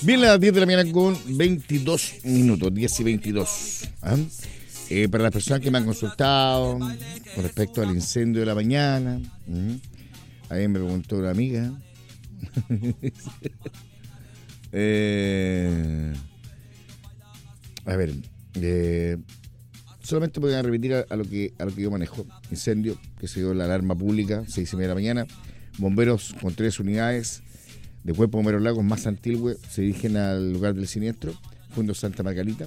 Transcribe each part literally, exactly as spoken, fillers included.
Bien, las diez de la mañana con veintidós minutos, diez y veintidós. ¿Ah? Eh, para las personas que me han consultado con respecto al incendio de la mañana, ¿m? Ahí me preguntó una amiga. eh, a ver, eh, solamente voy a repetir a, a lo que a lo que yo manejo. Incendio que se dio la alarma pública, seis y media de la mañana. Bomberos con tres unidades de Cuerpo Bomberos Lagos más Antilhue se dirigen al lugar del siniestro, Fundo Santa Margarita,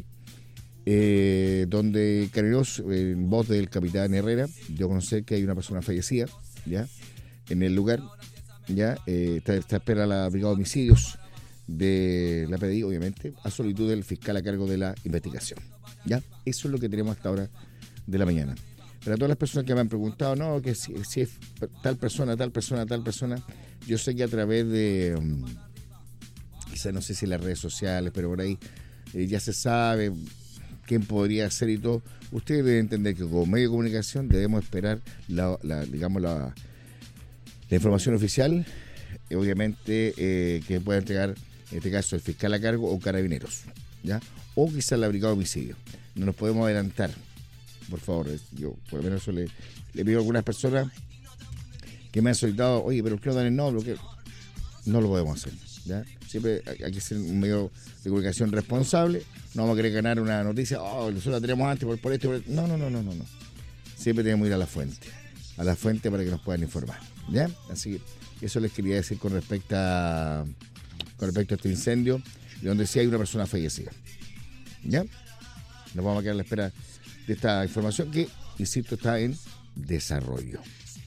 eh, donde Carabineros, en voz del capitán Herrera, dio a conocer que hay una persona fallecida, ya, en el lugar, ya, eh, está, está espera la brigada de homicidios de la P D I, obviamente, a solicitud del fiscal a cargo de la investigación, ya, eso es lo que tenemos hasta ahora de la mañana. Para todas las personas que me han preguntado, no, que si, si es tal persona, tal persona, tal persona, yo sé que a través de, um, quizás no sé si las redes sociales, pero por ahí eh, ya se sabe quién podría ser y todo. Ustedes deben entender que como medio de comunicación debemos esperar la, la digamos la, la información oficial, eh, obviamente eh, que pueda entregar en este caso el fiscal a cargo o Carabineros, ¿ya? O quizás la brigada de homicidio. No nos podemos adelantar. Por favor, yo por lo menos eso le, le pido a algunas personas que me han solicitado, oye, pero quiero dar el nombre, no lo podemos hacer, ¿ya? Siempre hay que ser un medio de comunicación responsable, no vamos a querer ganar una noticia, oh, nosotros la tenemos antes por, por esto, por esto. No, no, no, no, no, no. Siempre tenemos que ir a la fuente, a la fuente para que nos puedan informar, ¿ya? Así que eso les quería decir con respecto a, con respecto a este incendio, donde sí hay una persona fallecida, ¿ya? Nos vamos a quedar a la espera de esta información que, insisto, está en desarrollo.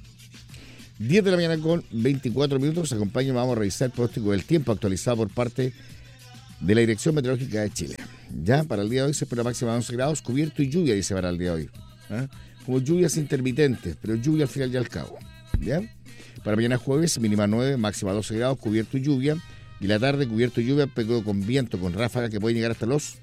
diez de la mañana con veinticuatro minutos. Acompañen, vamos a revisar el pronóstico del tiempo actualizado por parte de la Dirección Meteorológica de Chile. Ya para el día de hoy se espera máxima de once grados, cubierto y lluvia, dice para el día de hoy. ¿Ah? Como lluvias intermitentes, pero lluvia al final y al cabo. ¿Ya? Para mañana jueves, mínima nueve, máxima doce grados, cubierto y lluvia. Y la tarde, cubierto y lluvia, pero con viento, con ráfaga que puede llegar hasta los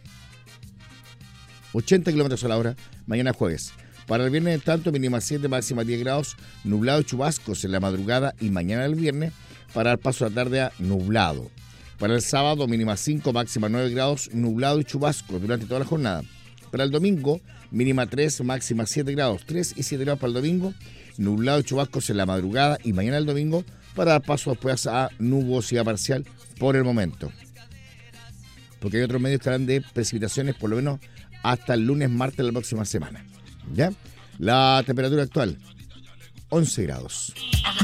ochenta kilómetros a la hora, mañana jueves. Para el viernes, tanto, mínima siete, máxima diez grados, nublado y chubascos en la madrugada y mañana del viernes, para el paso a la tarde a nublado. Para el sábado, mínima cinco, máxima nueve grados, nublado y chubascos durante toda la jornada. Para el domingo, mínima tres, máxima siete grados, tres y siete grados para el domingo, nublado y chubascos en la madrugada y mañana del domingo, para dar paso después a nubosidad parcial por el momento. Porque hay otros medios que hablan de precipitaciones por lo menos hasta el lunes, martes de la próxima semana. ¿Ya? La temperatura actual, once grados.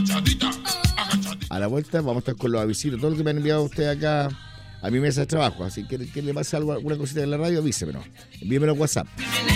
A la vuelta vamos a estar con los avisitos, todo lo que me han enviado ustedes acá a mi mesa de trabajo. Así que que le pase algo, alguna cosita en la radio, avísemelo. Envíemelo a WhatsApp.